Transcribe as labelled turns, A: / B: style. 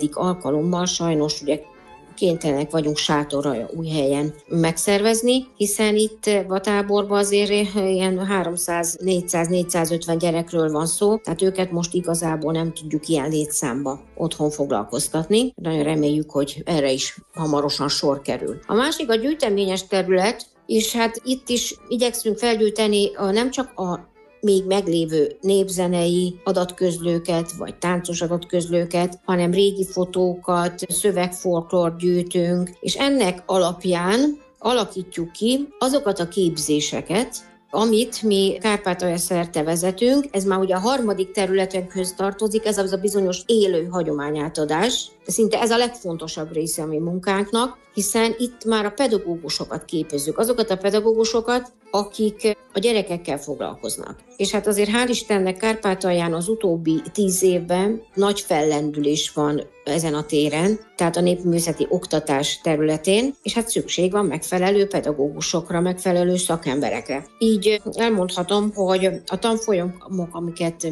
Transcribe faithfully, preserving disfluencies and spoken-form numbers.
A: negyedik alkalommal sajnos ugye kénytelenek vagyunk sátorra új helyen megszervezni, hiszen itt a táborban azért ilyen háromszáz, négyszáz, négyszázötven gyerekről van szó, tehát őket most igazából nem tudjuk ilyen létszámba otthon foglalkoztatni. Nagyon reméljük, hogy erre is hamarosan sor kerül. A másik a gyűjteményes terület, és hát itt is igyekszünk felgyűjteni a, nem csak a még meglévő népzenei adatközlőket, vagy táncos adatközlőket, hanem régi fotókat, szövegfolklort gyűjtünk, és ennek alapján alakítjuk ki azokat a képzéseket, amit mi Kárpátalja szerte vezetünk. Ez már ugye a harmadik területünkhöz tartozik, ez az a bizonyos élő hagyományátadás. De szinte ez a legfontosabb része a mi munkánknak, hiszen itt már a pedagógusokat képezzük, azokat a pedagógusokat, akik a gyerekekkel foglalkoznak. És hát azért hál' Istennek Kárpátalján az utóbbi tíz évben nagy fellendülés van ezen a téren, tehát a népművészeti oktatás területén, és hát szükség van megfelelő pedagógusokra, megfelelő szakemberekre. Így elmondhatom, hogy a tanfolyamok, amiket